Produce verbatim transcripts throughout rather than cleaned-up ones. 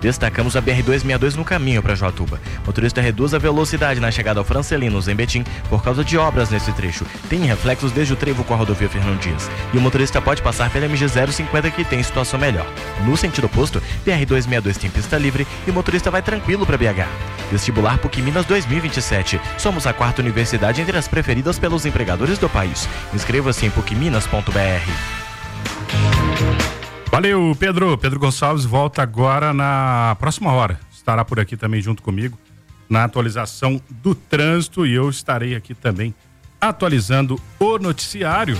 Destacamos a B R duzentos e sessenta e dois no caminho para Joatuba. Motorista reduz a velocidade na chegada ao Francelinos, em Betim, por causa de obras nesse trecho. Tem reflexos desde o trevo com a rodovia Fernão Dias. E o motorista pode passar pela M G zero cinquenta, que tem situação melhor. No sentido oposto, B R duzentos e sessenta e dois tem pista livre e o motorista vai tranquilo para B H. Vestibular PUC Minas dois mil e vinte e sete. Somos a quarta universidade entre as preferidas pelos empregadores do país. Inscreva-se em puc minas ponto b r. Valeu, Pedro. Pedro Gonçalves volta agora na próxima hora. Estará por aqui também junto comigo na atualização do trânsito e eu estarei aqui também atualizando o noticiário.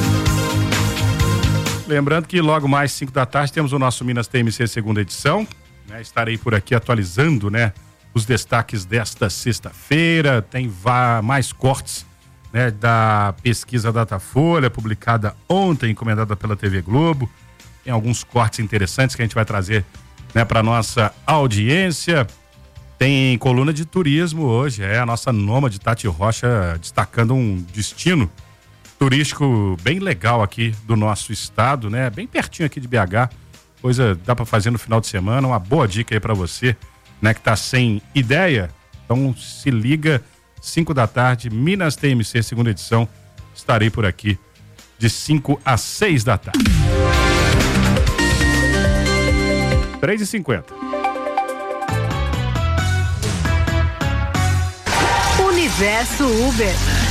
Lembrando que logo mais cinco da tarde temos o nosso Minas T M C segunda edição, né? Estarei por aqui atualizando, né, os destaques desta sexta-feira. Tem vá, mais cortes, né, da pesquisa Datafolha, publicada ontem, encomendada pela T V Globo. Tem alguns cortes interessantes que a gente vai trazer, né, para nossa audiência. Tem coluna de turismo hoje, é a nossa nômade Tati Rocha destacando um destino turístico bem legal aqui do nosso estado, né? Bem pertinho aqui de B H, coisa dá para fazer no final de semana, uma boa dica aí para você, né, que tá sem ideia. Então se liga, cinco da tarde, Minas T M C, segunda edição, estarei por aqui de cinco às seis da tarde. três e cinquenta. Universo Uber.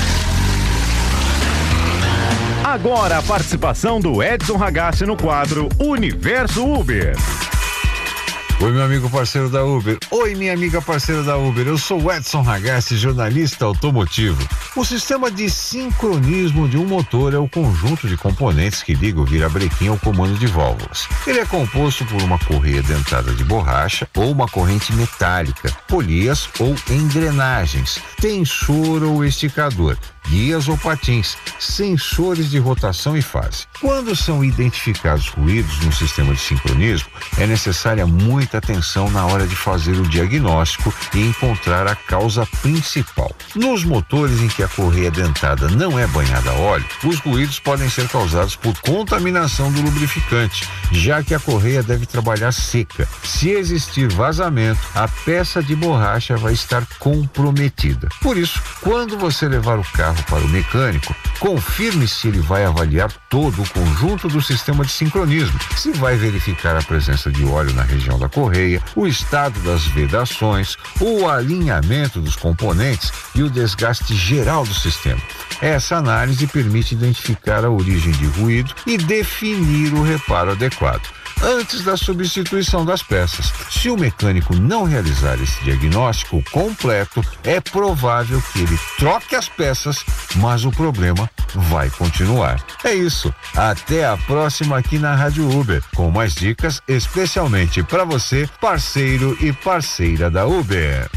Agora a participação do Edson Ragazzi no quadro Universo Uber. Oi, meu amigo parceiro da Uber. Oi, minha amiga parceira da Uber. Eu sou o Edson Ragazzi, jornalista automotivo. O sistema de sincronismo de um motor é o conjunto de componentes que liga o virabrequim ao comando de válvulas. Ele é composto por uma correia dentada de borracha ou uma corrente metálica, polias ou engrenagens, tensor ou esticador, guias ou patins, sensores de rotação e fase. Quando são identificados ruídos no sistema de sincronismo, é necessária muita atenção na hora de fazer o diagnóstico e encontrar a causa principal. Nos motores em que a correia dentada não é banhada a óleo, os ruídos podem ser causados por contaminação do lubrificante, já que a correia deve trabalhar seca. Se existir vazamento, a peça de borracha vai estar comprometida. Por isso, quando você levar o carro para o mecânico, confirme se ele vai avaliar todo o conjunto do sistema de sincronismo, se vai verificar a presença de óleo na região da correia, o estado das vedações, o alinhamento dos componentes e o desgaste geral do sistema. Essa análise permite identificar a origem de ruído e definir o reparo adequado antes da substituição das peças. Se o mecânico não realizar esse diagnóstico completo, é provável que ele troque as peças, mas o problema vai continuar. É isso. Até a próxima aqui na Rádio Uber, com mais dicas especialmente para você, parceiro e parceira da Uber.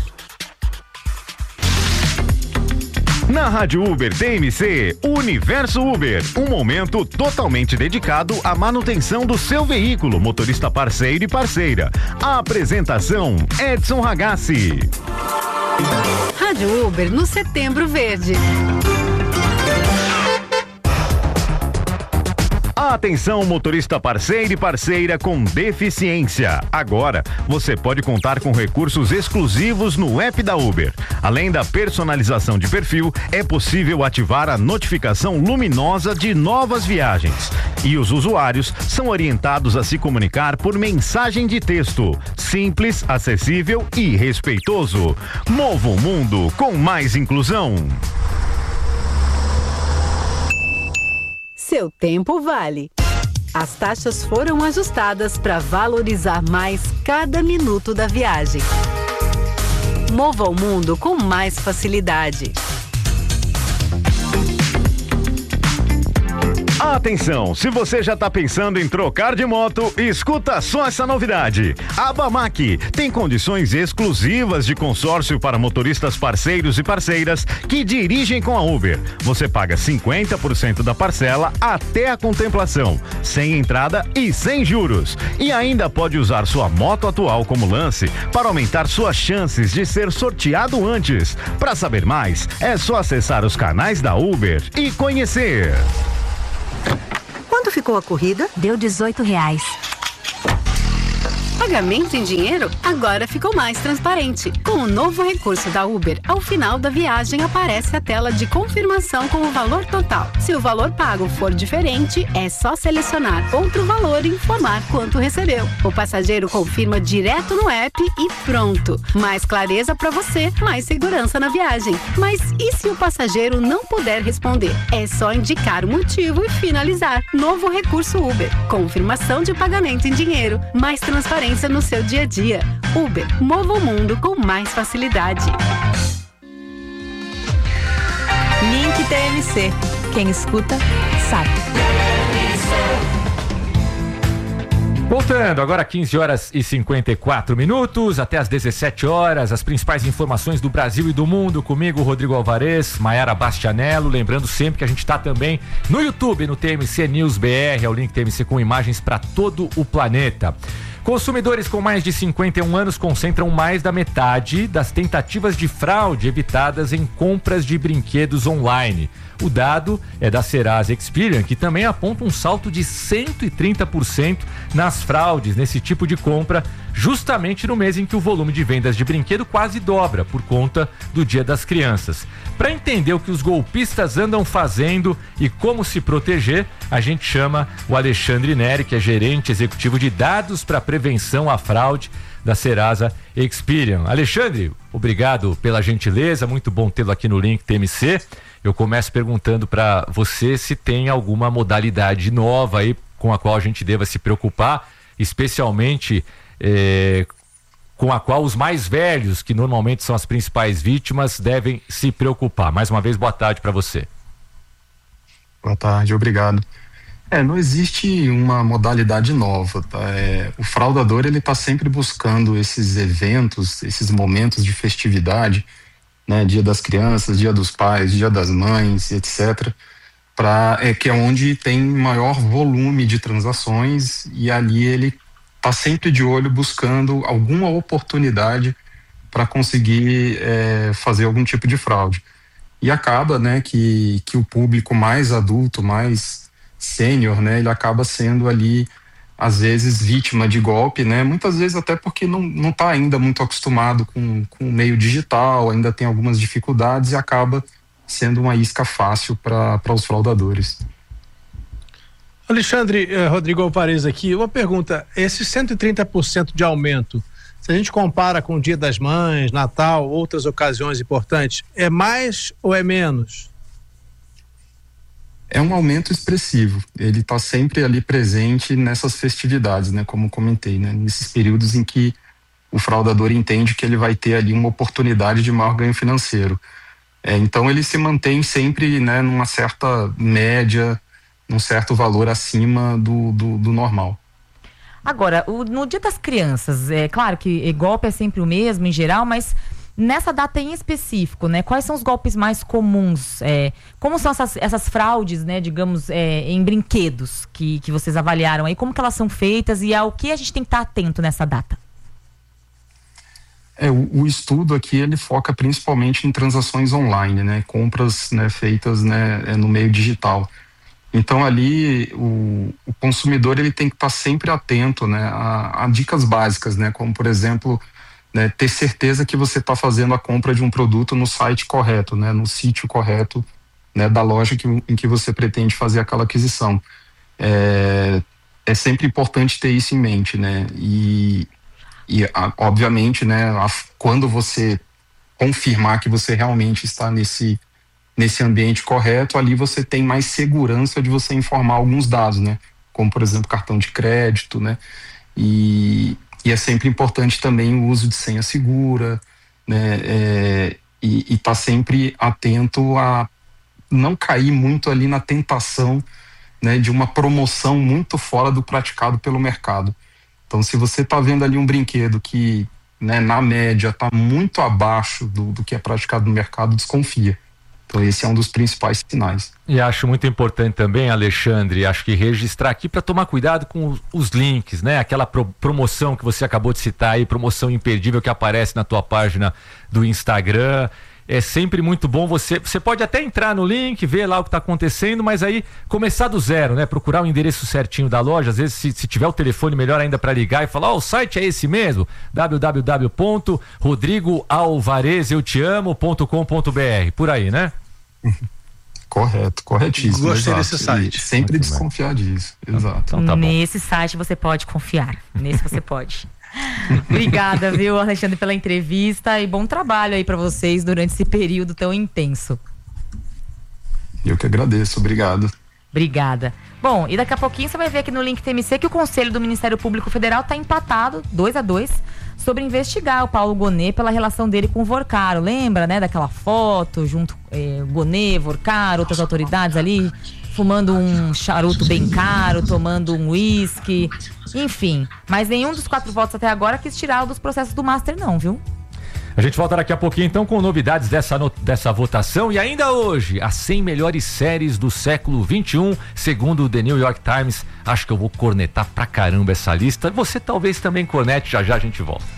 Na Rádio Uber T M C, Universo Uber, um momento totalmente dedicado à manutenção do seu veículo, motorista parceiro e parceira. A apresentação, Edson Ragazzi. Rádio Uber no Setembro Verde. Atenção, motorista parceiro e parceira com deficiência. Agora, você pode contar com recursos exclusivos no app da Uber. Além da personalização de perfil, é possível ativar a notificação luminosa de novas viagens. E os usuários são orientados a se comunicar por mensagem de texto. Simples, acessível e respeitoso. Mova o mundo com mais inclusão. Seu tempo vale. As taxas foram ajustadas para valorizar mais cada minuto da viagem. Mova o mundo com mais facilidade. Atenção, se você já está pensando em trocar de moto, escuta só essa novidade. A Bamac tem condições exclusivas de consórcio para motoristas parceiros e parceiras que dirigem com a Uber. Você paga cinquenta por cento da parcela até a contemplação, sem entrada e sem juros. E ainda pode usar sua moto atual como lance para aumentar suas chances de ser sorteado antes. Para saber mais, é só acessar os canais da Uber e conhecer. Quanto ficou a corrida? Deu dezoito reais. Pagamento em dinheiro agora ficou mais transparente. Com o novo recurso da Uber, ao final da viagem aparece a tela de confirmação com o valor total. Se o valor pago for diferente, é só selecionar outro valor e informar quanto recebeu. O passageiro confirma direto no app e pronto. Mais clareza para você, mais segurança na viagem. Mas e se o passageiro não puder responder? É só indicar o motivo e finalizar. Novo recurso Uber. Confirmação de pagamento em dinheiro. Mais transparência no seu dia a dia. Uber, mova o mundo com mais facilidade. Link T M C. Quem escuta, sabe. Voltando, agora quinze horas e cinquenta e quatro minutos, até às dezessete horas, as principais informações do Brasil e do mundo, comigo, Rodrigo Alvarez, Maiara Bastianello, lembrando sempre que a gente está também no YouTube, no T M C News B R, é o link T M C com imagens para todo o planeta. Consumidores com mais de cinquenta e um anos concentram mais da metade das tentativas de fraude evitadas em compras de brinquedos online. O dado é da Serasa Experian, que também aponta um salto de cento e trinta por cento nas fraudes nesse tipo de compra, justamente no mês em que o volume de vendas de brinquedo quase dobra por conta do Dia das Crianças. Para entender o que os golpistas andam fazendo e como se proteger, a gente chama o Alexandre Neri, que é gerente executivo de dados para prevenção à fraude da Serasa Experian. Alexandre, obrigado pela gentileza, muito bom tê-lo aqui no Link T M C. Eu começo perguntando para você se tem alguma modalidade nova aí com a qual a gente deva se preocupar, especialmente eh, com a qual os mais velhos, que normalmente são as principais vítimas, devem se preocupar. Mais uma vez, boa tarde para você. Boa tarde, obrigado. É, não existe uma modalidade nova, tá? É, o fraudador, ele está sempre buscando esses eventos, esses momentos de festividade, né, Dia das Crianças, Dia dos Pais, Dia das Mães, etcétera, pra, é, que é onde tem maior volume de transações, e ali ele está sempre de olho buscando alguma oportunidade para conseguir é, fazer algum tipo de fraude. E acaba, né, que, que o público mais adulto, mais sênior, né, ele acaba sendo ali, às vezes, vítima de golpe, né? Muitas vezes até porque não não está ainda muito acostumado com, com o meio digital, ainda tem algumas dificuldades e acaba sendo uma isca fácil para os fraudadores. Alexandre, eh, Rodrigo Alvarez aqui, uma pergunta, esse cento e trinta por cento de aumento, se a gente compara com o Dia das Mães, Natal, outras ocasiões importantes, é mais ou é menos? É um aumento expressivo, ele está sempre ali presente nessas festividades, né, como comentei, né, nesses períodos em que o fraudador entende que ele vai ter ali uma oportunidade de maior ganho financeiro. É, então ele se mantém sempre, né, numa certa média, num certo valor acima do, do, do normal. Agora, o, no Dia das Crianças, é claro que golpe é sempre o mesmo em geral, mas nessa data em específico, né? Quais são os golpes mais comuns? É, como são essas, essas fraudes, né? Digamos, é, em brinquedos que, que vocês avaliaram aí? Como que elas são feitas e ao que a gente tem que estar atento nessa data? É, o, o estudo aqui, ele foca principalmente em transações online, né? Compras, né, feitas, né, no meio digital. Então ali o, o consumidor, ele tem que estar sempre atento, né, a, a dicas básicas, né? Como, por exemplo, né, ter certeza que você está fazendo a compra de um produto no site correto, né, no sítio correto, né, da loja que, em que você pretende fazer aquela aquisição. É, é sempre importante ter isso em mente, né, e, e a, obviamente, né, a, quando você confirmar que você realmente está nesse, nesse ambiente correto, ali você tem mais segurança de você informar alguns dados, né, como, por exemplo, cartão de crédito, né, e E é sempre importante também o uso de senha segura, né? É, e estar tá sempre atento a não cair muito ali na tentação, né, de uma promoção muito fora do praticado pelo mercado. Então, se você está vendo ali um brinquedo que, né, na média está muito abaixo do, do que é praticado no mercado, desconfia. Então esse é um dos principais sinais. E acho muito importante também, Alexandre, acho que registrar aqui para tomar cuidado com os, os links, né? Aquela pro, promoção que você acabou de citar aí, promoção imperdível que aparece na tua página do Instagram. é sempre muito bom você, você pode até entrar no link, ver lá o que está acontecendo, mas aí começar do zero, né? Procurar o endereço certinho da loja, às vezes se, se tiver o telefone melhor ainda para ligar e falar, ó, oh, o site é esse mesmo, w w w ponto rodrigo alvarez eu te amo ponto com ponto b r, por aí, né? Correto, corretíssimo. Gostei exato. desse site. E sempre Muito desconfiar bem. disso, exato. Então tá bom. Nesse site você pode confiar, nesse você pode. Obrigada, viu, Alexandre, pela entrevista e bom trabalho aí para vocês durante esse período tão intenso. Eu que agradeço, obrigado. Obrigada. Bom, e daqui a pouquinho você vai ver aqui no Link T M C que o Conselho do Ministério Público Federal está empatado, dois a dois, sobre investigar o Paulo Gonet pela relação dele com o Vorcaro. Lembra, né, daquela foto junto eh, Gonet, Vorcaro, outras autoridades ali, fumando um charuto bem caro, tomando um uísque, enfim. Mas nenhum dos quatro votos até agora quis tirá-lo dos processos do Master não, viu? A gente volta daqui a pouquinho então com novidades dessa, no, dessa votação e ainda hoje, as cem melhores séries do século vinte e um, segundo o The New York Times. Acho que eu vou cornetar pra caramba essa lista. Você talvez também cornete, já já a gente volta.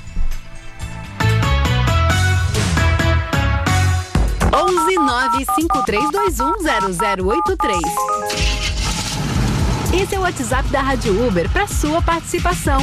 onze nove cinco três dois um zero zero oito três. Esse é o WhatsApp da Rádio Uber para sua participação.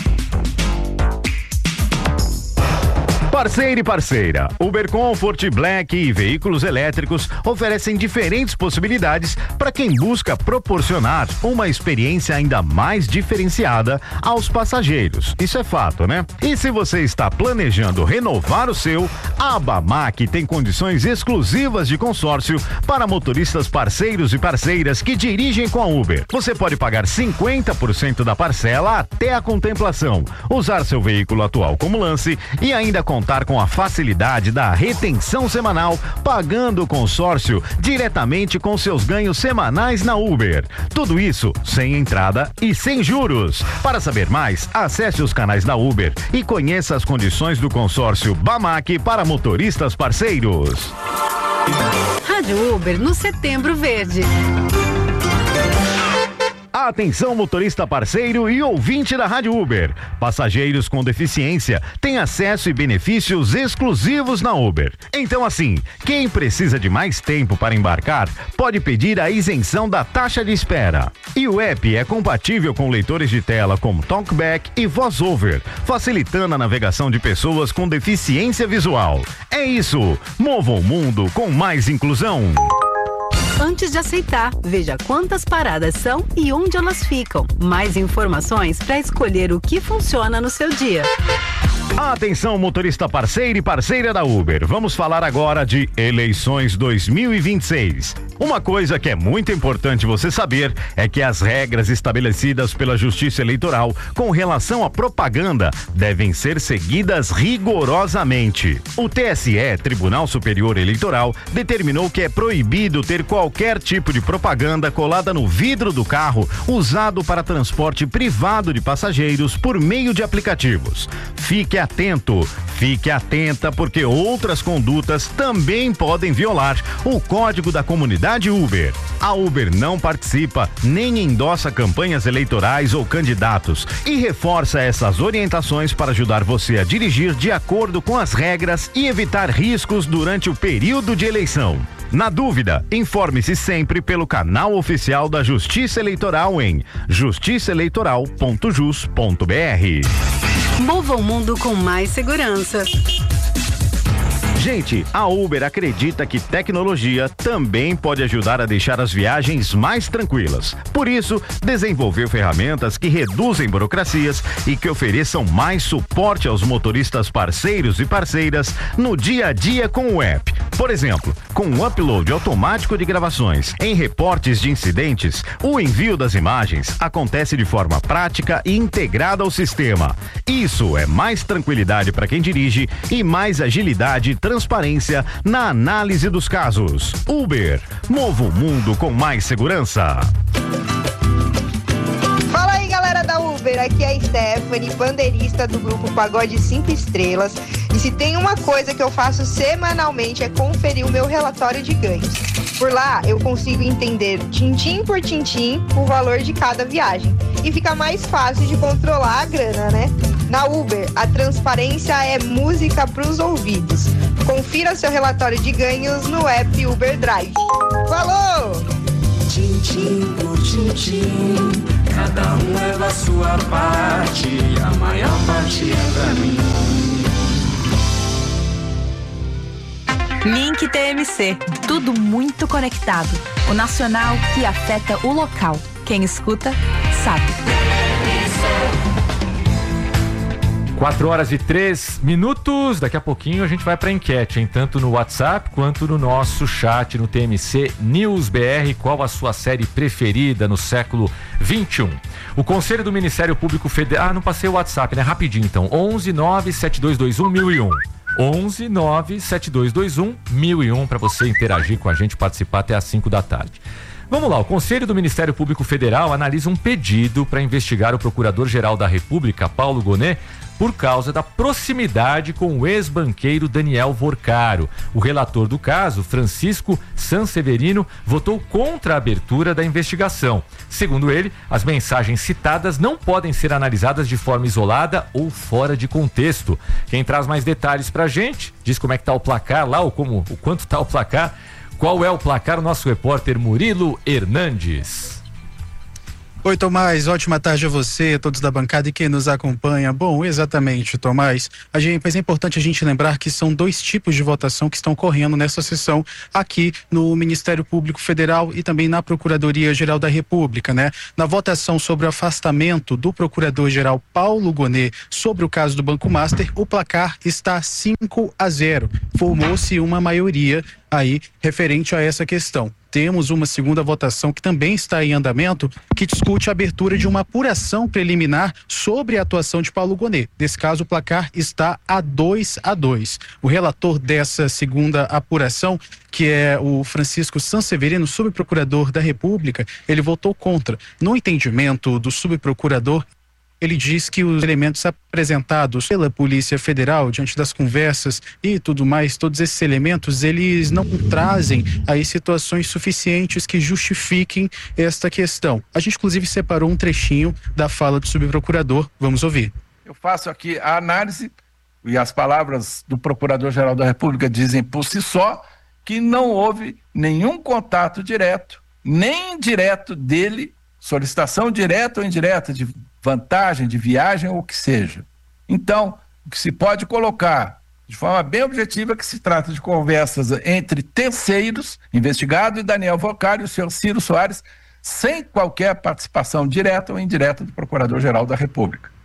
Parceiro e parceira, Uber Comfort, Black e veículos elétricos oferecem diferentes possibilidades para quem busca proporcionar uma experiência ainda mais diferenciada aos passageiros. Isso é fato, né? E se você está planejando renovar o seu, a Abamac tem condições exclusivas de consórcio para motoristas parceiros e parceiras que dirigem com a Uber. Você pode pagar cinquenta por cento da parcela até a contemplação, usar seu veículo atual como lance e ainda contar com a facilidade da retenção semanal, pagando o consórcio diretamente com seus ganhos semanais na Uber. Tudo isso sem entrada e sem juros. Para saber mais, acesse os canais da Uber e conheça as condições do consórcio Bamac para motoristas parceiros. Rádio Uber no Setembro Verde. Atenção, motorista parceiro e ouvinte da Rádio Uber. Passageiros com deficiência têm acesso e benefícios exclusivos na Uber. Então, assim, quem precisa de mais tempo para embarcar pode pedir a isenção da taxa de espera. E o app é compatível com leitores de tela como TalkBack e VoiceOver, facilitando a navegação de pessoas com deficiência visual. É isso! Mova o mundo com mais inclusão. Antes de aceitar, veja quantas paradas são e onde elas ficam. Mais informações para escolher o que funciona no seu dia. Atenção, motorista parceiro e parceira da Uber. Vamos falar agora de eleições dois mil e vinte e seis. Uma coisa que é muito importante você saber é que as regras estabelecidas pela Justiça Eleitoral com relação à propaganda devem ser seguidas rigorosamente. O T S E, Tribunal Superior Eleitoral, determinou que é proibido ter qualquer tipo de propaganda colada no vidro do carro usado para transporte privado de passageiros por meio de aplicativos. Fique atento, fique atenta, porque outras condutas também podem violar o código da comunidade Uber. A Uber não participa nem endossa campanhas eleitorais ou candidatos e reforça essas orientações para ajudar você a dirigir de acordo com as regras e evitar riscos durante o período de eleição. Na dúvida, informe-se sempre pelo canal oficial da Justiça Eleitoral em justiça eleitoral ponto jus ponto b r. Mova o mundo com mais segurança. Gente, a Uber acredita que tecnologia também pode ajudar a deixar as viagens mais tranquilas. Por isso, desenvolveu ferramentas que reduzem burocracias e que ofereçam mais suporte aos motoristas parceiros e parceiras no dia a dia com o app. Por exemplo, com o upload automático de gravações em reportes de incidentes, o envio das imagens acontece de forma prática e integrada ao sistema. Isso é mais tranquilidade para quem dirige e mais agilidade e transparência na análise dos casos. Uber, mova o mundo com mais segurança. Fala aí, galera da Uber, aqui é a Stephanie, bandeirista do grupo Pagode cinco Estrelas. E se tem uma coisa que eu faço semanalmente é conferir o meu relatório de ganhos. Por lá eu consigo entender tintim por tintim o valor de cada viagem e fica mais fácil de controlar a grana, né? Na Uber, a transparência é música para os ouvidos. Confira seu relatório de ganhos no app Uber Drive. Falou! Tchim, tchim, por tchim, tchim. Cada um leva a sua parte, a maior parte é pra mim. Link T M C, tudo muito conectado. O nacional que afeta o local. Quem escuta, sabe. quatro horas e três minutos. Daqui a pouquinho a gente vai para a enquete, hein? Tanto no WhatsApp quanto no nosso chat no T M C News B R. Qual a sua série preferida no século vinte e um? O Conselho do Ministério Público Federal. Ah, não passei o WhatsApp, né? Rapidinho então. onze nove sete dois dois um mil e um. onze nove sete dois dois um mil e um para você interagir com a gente, participar até às cinco da tarde. Vamos lá, o Conselho do Ministério Público Federal analisa um pedido para investigar o Procurador-Geral da República, Paulo Gonet, por causa da proximidade com o ex-banqueiro Daniel Vorcaro. O relator do caso, Francisco Sanseverino, votou contra a abertura da investigação. Segundo ele, as mensagens citadas não podem ser analisadas de forma isolada ou fora de contexto. Quem traz mais detalhes pra gente, diz como é que tá o placar lá, ou como, o quanto tá o placar, qual é o placar, o nosso repórter Murilo Hernandes. Oi, Tomás, ótima tarde a você, a todos da bancada e quem nos acompanha. Bom, exatamente, Tomás, a gente, mas é importante a gente lembrar que são dois tipos de votação que estão ocorrendo nessa sessão aqui no Ministério Público Federal e também na Procuradoria-Geral da República, né? Na votação sobre o afastamento do Procurador-Geral Paulo Gonet sobre o caso do Banco Master, o placar está cinco a zero. Formou-se uma maioria aí referente a essa questão. Temos uma segunda votação que também está em andamento, que discute a abertura de uma apuração preliminar sobre a atuação de Paulo Gonet. Nesse caso, o placar está a dois a dois. O relator dessa segunda apuração, que é o Francisco Sanseverino, subprocurador da República, ele votou contra. No entendimento do subprocurador, ele diz que os elementos apresentados pela Polícia Federal diante das conversas e tudo mais, todos esses elementos, eles não trazem aí situações suficientes que justifiquem esta questão. A gente inclusive separou um trechinho da fala do subprocurador, vamos ouvir. Eu faço aqui a análise e as palavras do Procurador-Geral da República dizem por si só que não houve nenhum contato direto, nem indireto dele, solicitação direta ou indireta de vantagem, de viagem ou o que seja. Então, o que se pode colocar de forma bem objetiva é que se trata de conversas entre terceiros, investigado e Daniel Vorcaro e o senhor Ciro Soares, sem qualquer participação direta ou indireta do Procurador-Geral da República.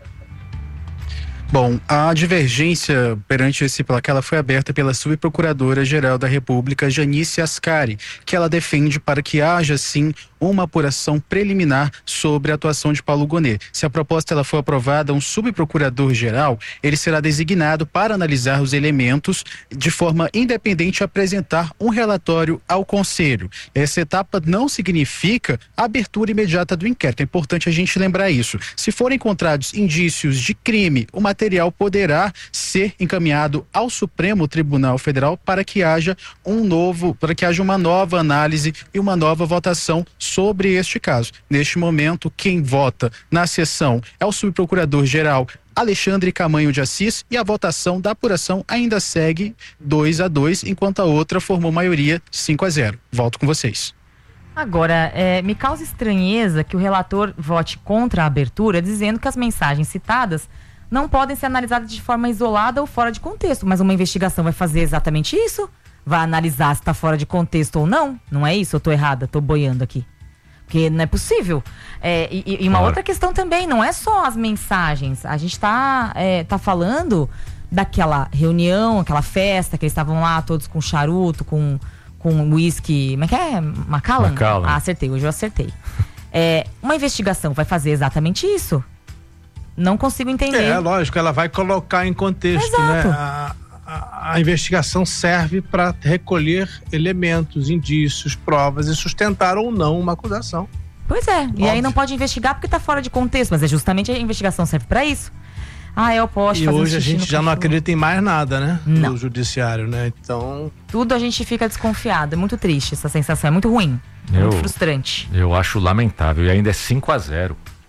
Bom, a divergência perante esse placar ela foi aberta pela subprocuradora-geral da República, Janice Ascari, que ela defende para que haja, sim, uma apuração preliminar sobre a atuação de Paulo Gonet. Se a proposta ela for aprovada, um subprocurador-geral, ele será designado para analisar os elementos de forma independente e apresentar um relatório ao Conselho. Essa etapa não significa a abertura imediata do inquérito. É importante a gente lembrar isso. Se forem encontrados indícios de crime, o material poderá ser encaminhado ao Supremo Tribunal Federal para que haja um novo, para que haja uma nova análise e uma nova votação sobre este caso. Neste momento, quem vota na sessão é o subprocurador-geral Alexandre Camanho de Assis e a votação da apuração ainda segue dois a dois, enquanto a outra formou maioria cinco a zero. Volto com vocês. Agora, é, me causa estranheza que o relator vote contra a abertura, dizendo que as mensagens citadas não podem ser analisadas de forma isolada ou fora de contexto. Mas uma investigação vai fazer exatamente isso? Vai analisar se está fora de contexto ou não? Não é isso? Eu tô errada, tô boiando aqui. Porque não é possível. É, e, e uma Ora. outra questão também, não é só as mensagens. A gente tá, é, tá falando daquela reunião, aquela festa, que eles estavam lá todos com charuto, com, com whisky. Como é que é? Macallan? Macallan. Ah, acertei, hoje eu acertei. É, uma investigação vai fazer exatamente isso? Não consigo entender. É, lógico, ela vai colocar em contexto, Exato. né? A, a, a investigação serve para recolher elementos, indícios, provas e sustentar ou não uma acusação. Pois é, Óbvio. E aí não pode investigar porque está fora de contexto, mas é justamente a investigação serve para isso. Ah, eu posso e fazer hoje um a gente já cachorro. não acredita em mais nada, né? Não. No judiciário, né? Então... Tudo a gente fica desconfiado, é muito triste essa sensação, é muito ruim, eu, muito frustrante. Eu acho lamentável, e ainda é cinco a zero.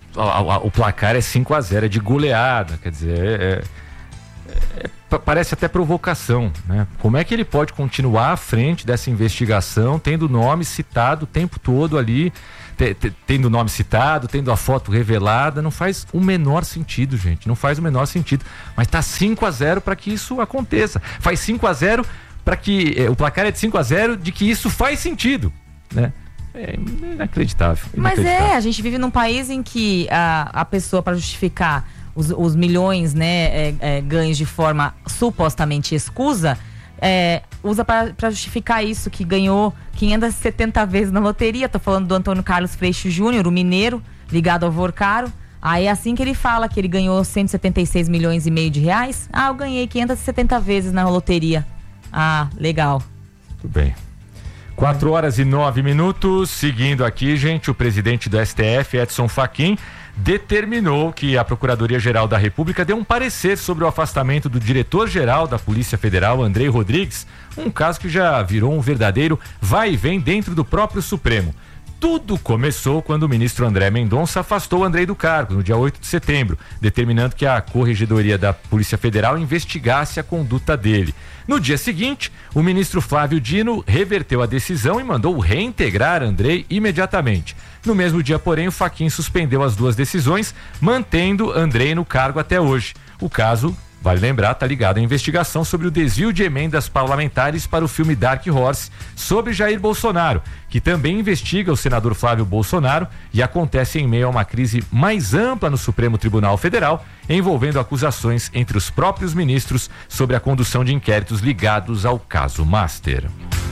a, a, o placar é cinco a zero, é de goleada, quer dizer, é, é, é, parece até provocação, né? Como é que ele pode continuar à frente dessa investigação, tendo o nome citado o tempo todo ali, te, te, tendo o nome citado, tendo a foto revelada? Não faz o menor sentido, gente, não faz o menor sentido, mas tá cinco a zero para que isso aconteça, faz cinco a zero para que, é, o placar é de cinco a zero de que isso faz sentido, né? É inacreditável, inacreditável. Mas é, a gente vive num país em que a, a pessoa, para justificar os, os milhões, né, é, é, ganhos de forma supostamente escusa, é, usa para justificar isso, que ganhou quinhentas e setenta vezes na loteria. Tô falando do Antônio Carlos Freixo Júnior, o mineiro, ligado ao Vorcaro. Aí é assim que ele fala que ele ganhou cento e setenta e seis milhões e meio de reais. Ah, eu ganhei quinhentas e setenta vezes na loteria. Ah, legal. Tudo bem. quatro horas e nove minutos, seguindo aqui, gente, o presidente do S T F, Edson Fachin, determinou que a Procuradoria-Geral da República dê um parecer sobre o afastamento do diretor-geral da Polícia Federal, Andrei Rodrigues, um caso que já virou um verdadeiro vai e vem dentro do próprio Supremo. Tudo começou quando o ministro André Mendonça afastou o Andrei do cargo, no dia oito de setembro, determinando que a Corregedoria da Polícia Federal investigasse a conduta dele. No dia seguinte, o ministro Flávio Dino reverteu a decisão e mandou reintegrar Andrei imediatamente. No mesmo dia, porém, o Fachin suspendeu as duas decisões, mantendo Andrei no cargo até hoje. O caso, vale lembrar, está ligado à investigação sobre o desvio de emendas parlamentares para o filme Dark Horse sobre Jair Bolsonaro, que também investiga o senador Flávio Bolsonaro e acontece em meio a uma crise mais ampla no Supremo Tribunal Federal, envolvendo acusações entre os próprios ministros sobre a condução de inquéritos ligados ao caso Master.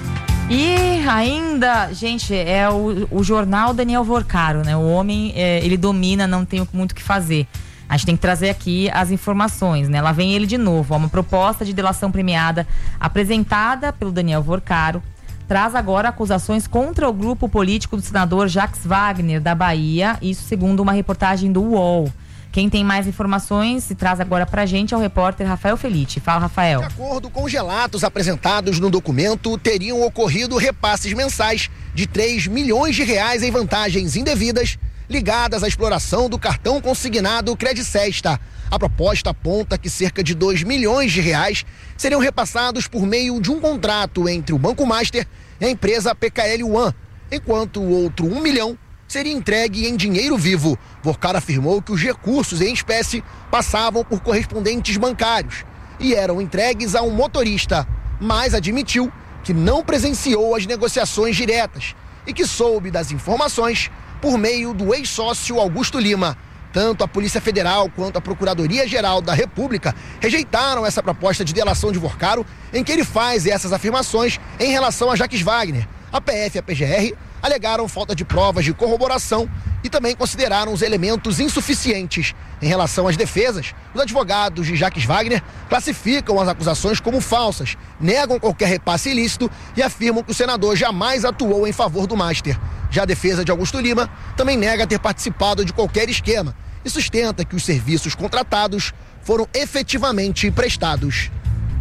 E ainda, gente, é o, o jornal Daniel Vorcaro, né? O homem, é, ele domina, não tem muito o que fazer. A gente tem que trazer aqui as informações, né? Lá vem ele de novo, ó, uma proposta de delação premiada apresentada pelo Daniel Vorcaro traz agora acusações contra o grupo político do senador Jacques Wagner, da Bahia, isso segundo uma reportagem do U O L. Quem tem mais informações e traz agora pra gente é o repórter Rafael Felitti. Fala, Rafael. De acordo com os relatos apresentados no documento, teriam ocorrido repasses mensais de três milhões de reais em vantagens indevidas ligadas à exploração do cartão consignado Credicesta. A proposta aponta que cerca de dois milhões de reais seriam repassados por meio de um contrato entre o Banco Master e a empresa P K L One, enquanto o outro um milhão seria entregue em dinheiro vivo. Vorcaro afirmou que os recursos em espécie passavam por correspondentes bancários e eram entregues a um motorista, mas admitiu que não presenciou as negociações diretas e que soube das informações por meio do ex-sócio Augusto Lima. Tanto a Polícia Federal quanto a Procuradoria-Geral da República rejeitaram essa proposta de delação de Vorcaro, em que ele faz essas afirmações em relação a Jacques Wagner. A P F e a P G R alegaram falta de provas de corroboração e também consideraram os elementos insuficientes. Em relação às defesas, os advogados de Jacques Wagner classificam as acusações como falsas, negam qualquer repasse ilícito e afirmam que o senador jamais atuou em favor do Master. Já a defesa de Augusto Lima também nega ter participado de qualquer esquema e sustenta que os serviços contratados foram efetivamente prestados.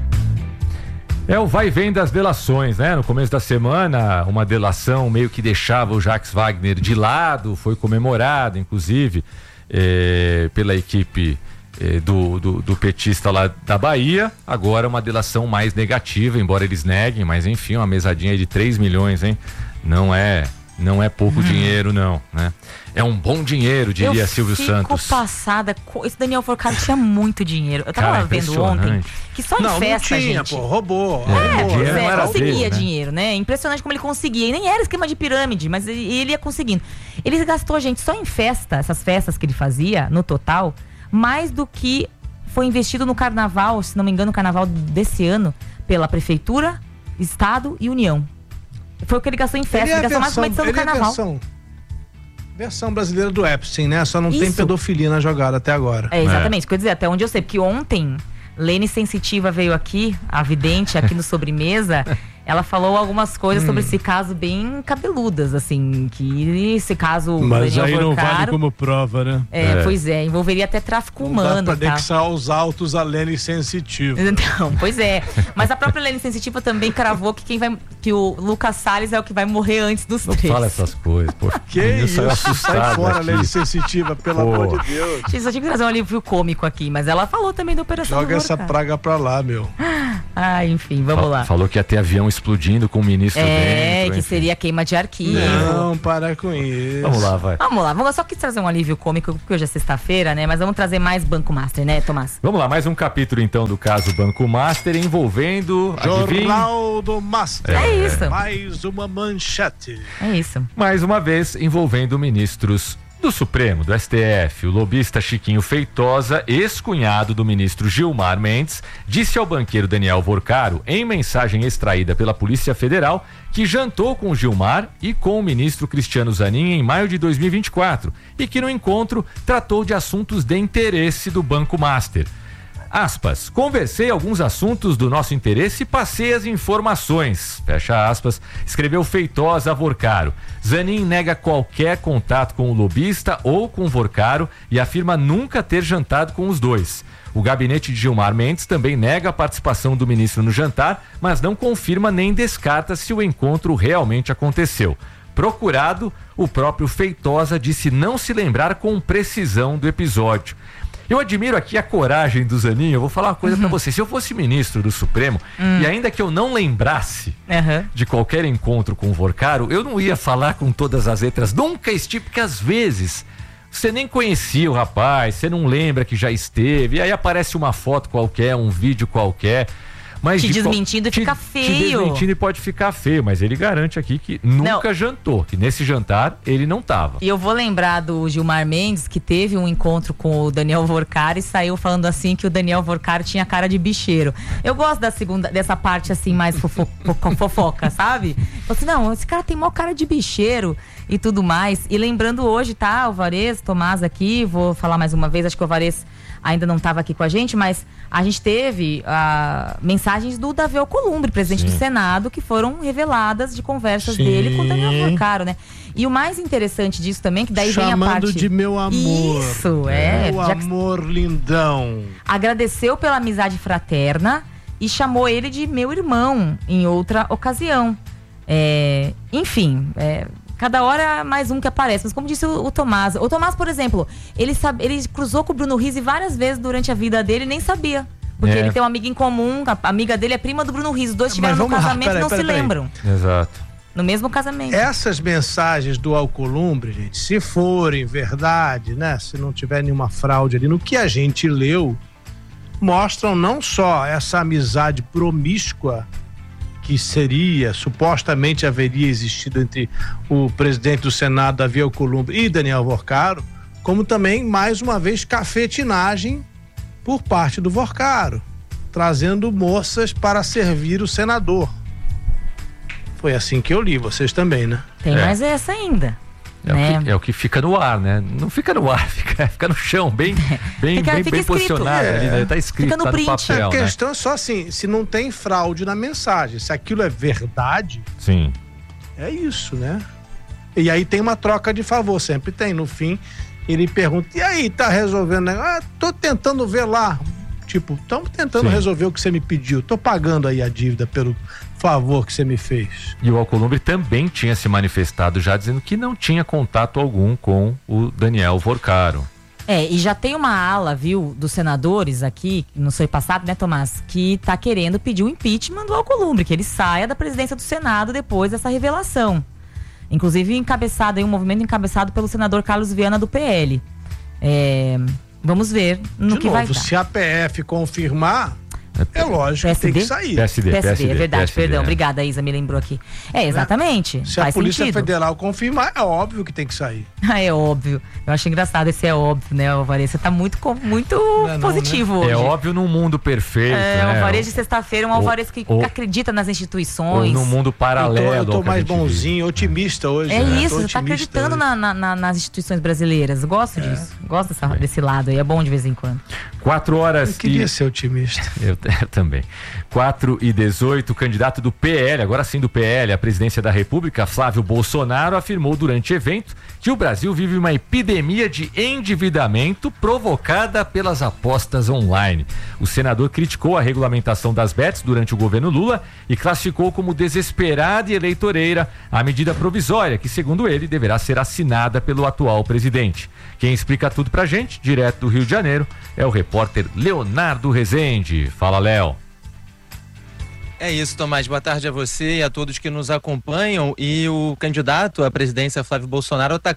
É o vai e vem das delações, né? No começo da semana, uma delação meio que deixava o Jacques Wagner de lado, foi comemorado, inclusive, eh, pela equipe eh, do, do, do petista lá da Bahia. Agora uma delação mais negativa, embora eles neguem, mas enfim, uma mesadinha de três milhões, hein? Não é... Não é pouco hum. dinheiro, não, né? É um bom dinheiro, diria eu Silvio Santos. Fico passada, esse Daniel Vorcaro tinha muito dinheiro. Eu tava Cara, vendo ontem que só em não, festa, não tinha, gente. Pô, roubou. É, roubou. É, é, conseguia dele, né? dinheiro, né? Impressionante como ele conseguia. E nem era esquema de pirâmide, mas ele, ele ia conseguindo. Ele gastou, gente, só em festa, essas festas que ele fazia, no total, mais do que foi investido no carnaval, se não me engano, no carnaval desse ano, pela Prefeitura, Estado e União. Foi o que ele gastou em festa, ele, é ele gastou versão, mais que uma edição do carnaval. É versão, versão brasileira do Epstein, né? Só não Isso. tem pedofilia na jogada até agora. É, exatamente, é. Quer dizer, até onde eu sei, porque ontem, Lene Sensitiva veio aqui, a vidente, aqui no Sobremesa, ela falou algumas coisas hum. sobre esse caso bem cabeludas, assim, que esse caso... Mas aí não Vorcaro, vale como prova, né? É, é, pois é, envolveria até tráfico não humano. Dá pra tá? anexar aos autos a Lene Sensitiva. Então, pois é. Mas a própria Lene Sensitiva também cravou que quem vai... Que que o Lucas Salles é o que vai morrer antes dos Não três. fala essas coisas, pô. Que isso? Sai fora, Lene Sensitiva, pelo Pô. amor de Deus. Gente, só tinha que trazer um alívio cômico aqui, mas ela falou também da Operação Joga do essa Vorcar. praga pra lá, meu. Ah, enfim, vamos Fal- lá. Falou que ia ter avião explodindo com o ministro É, dentro. que enfim. seria queima de arquivo. Não, para com isso. Vamos lá, vai. Vamos lá, vamos só que trazer um alívio cômico, porque hoje é sexta-feira, né? Mas vamos trazer mais Banco Master, né, Tomás? Vamos lá, mais um capítulo então do caso Banco Master envolvendo. adivinha? Jornal do Master. É isso. Mais uma manchete. É isso. Mais uma vez envolvendo ministros do Supremo, do S T F. O lobista Chiquinho Feitosa, ex-cunhado do ministro Gilmar Mendes, disse ao banqueiro Daniel Vorcaro, em mensagem extraída pela Polícia Federal, que jantou com o Gilmar e com o ministro Cristiano Zanin em maio de dois mil e vinte e quatro e que no encontro tratou de assuntos de interesse do Banco Master. Aspas, conversei alguns assuntos do nosso interesse e passei as informações, fecha aspas, escreveu Feitosa a Vorcaro. Zanin nega qualquer contato com o lobista ou com Vorcaro e afirma nunca ter jantado com os dois. O gabinete de Gilmar Mendes também nega a participação do ministro no jantar, mas não confirma nem descarta se o encontro realmente aconteceu. Procurado, o próprio Feitosa disse não se lembrar com precisão do episódio. Eu admiro aqui a coragem do Zanin. Eu vou falar uma coisa pra você. Se eu fosse ministro do Supremo, Hum. e ainda que eu não lembrasse Uhum. de qualquer encontro com o Vorcaro, eu não ia falar com todas as letras. Nunca estive, porque às vezes você nem conhecia o rapaz, você não lembra que já esteve, e aí aparece uma foto qualquer, um vídeo qualquer. Mas Te de qual- desmentindo e te- fica Te feio. desmentindo e pode ficar feio, mas ele garante aqui que nunca jantou, que nesse jantar ele não tava. E eu vou lembrar do Gilmar Mendes, que teve um encontro com o Daniel Vorcaro e saiu falando assim que o Daniel Vorcaro tinha cara de bicheiro. Eu gosto da segunda, dessa parte assim, mais fofo, fo- fofoca, sabe? Falei assim, não, esse cara tem mó cara de bicheiro e tudo mais. E lembrando hoje, tá, Alvarez, Tomás aqui, vou falar mais uma vez, acho que o Alvarez ainda não estava aqui com a gente, mas a gente teve ah, mensagens do Davi Alcolumbre, presidente Sim. do Senado, que foram reveladas de conversas Sim. dele com o Daniel Vorcaro, né? E o mais interessante disso também, que daí vem a Chamando parte... de meu amor. Isso, é. Meu já que amor lindão. agradeceu pela amizade fraterna e chamou ele de meu irmão em outra ocasião. É, enfim, é, cada hora mais um que aparece. Mas como disse o, o Tomás, o Tomás, por exemplo, ele, sabe, ele cruzou com o Bruno Rizzi várias vezes durante a vida dele e nem sabia. Porque É. ele tem uma amiga em comum, a amiga dele é prima do Bruno Rizzi. Os dois estiveram no vamos lá, casamento e peraí, não peraí, se peraí. lembram. Exato. No mesmo casamento. Essas mensagens do Alcolumbre, gente, se forem verdade, né? Se não tiver nenhuma fraude ali, no que a gente leu, mostram não só essa amizade promíscua que seria, supostamente haveria existido entre o presidente do Senado, Davi Alcolumbre, e Daniel Vorcaro, como também, mais uma vez, cafetinagem por parte do Vorcaro, trazendo moças para servir o senador. Foi assim que eu li, vocês também, né? Tem É. mais essa ainda. É, né? o que, é o que fica no ar, né? Não fica no ar, fica, fica no chão, bem, bem, Fica- bem, fica bem escrito. posicionado É. ali, né? Tá escrito, Fica no tá print. no papel, A né? questão é só assim, se não tem fraude na mensagem, se aquilo é verdade, Sim. é isso, né? E aí tem uma troca de favor, sempre tem. No fim, ele pergunta, e aí, tá resolvendo? Né? Ah, tô tentando ver lá. Tipo, estamos tentando Sim. resolver o que você me pediu. Tô pagando aí a dívida pelo favor que você me fez. E o Alcolumbre também tinha se manifestado já dizendo que não tinha contato algum com o Daniel Vorcaro. É, e já tem uma ala, viu, dos senadores aqui, no seu passado, né, Tomás, que tá querendo pedir o impeachment do Alcolumbre, que ele saia da presidência do Senado depois dessa revelação. Inclusive encabeçado aí, um movimento encabeçado pelo senador Carlos Viana do P L. É, vamos ver no De que vai novo, dar. se a P F confirmar, é lógico que tem que sair. P S D, P S D, é verdade, P S D, perdão, é. obrigada, a Isa me lembrou aqui. É, exatamente, Se a faz Polícia sentido. Federal confirmar, é óbvio que tem que sair. Ah, é óbvio. Eu acho engraçado esse é óbvio, né, Alvarez? Você tá muito, com- muito não, positivo né? hoje. É óbvio num mundo perfeito, É, né? um Alvarez de sexta-feira, um Alvarez que ou- acredita nas Ou instituições. num mundo paralelo. Eu tô, eu tô ao que a mais gente vive. bonzinho, otimista hoje. É né? isso, Tô você tá otimista acreditando hoje. na- na- na- nas instituições brasileiras. Gosto disso. Gosto dessa- desse lado aí, é bom de vez em quando. Quatro horas Eu queria e... ser otimista. Eu, É, também. quatro e dezoito, o candidato do P L, agora sim do P L, à presidência da República, Flávio Bolsonaro, afirmou durante evento que o Brasil vive uma epidemia de endividamento provocada pelas apostas online. O senador criticou a regulamentação das bets durante o governo Lula e classificou como desesperada e eleitoreira a medida provisória, que, segundo ele, deverá ser assinada pelo atual presidente. Quem explica tudo pra gente, direto do Rio de Janeiro, é o repórter Leonardo Rezende. Fala, Léo. É isso, Tomás. Boa tarde a você e a todos que nos acompanham. E o candidato à presidência, Flávio Bolsonaro, está...